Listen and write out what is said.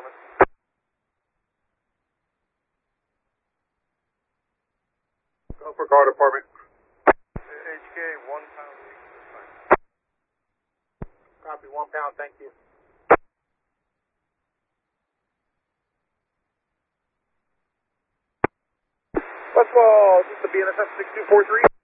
department. Go for car department. HK, 1 pound. Copy, 1 pound, thank you. Westfall, this is the BNSF 6243.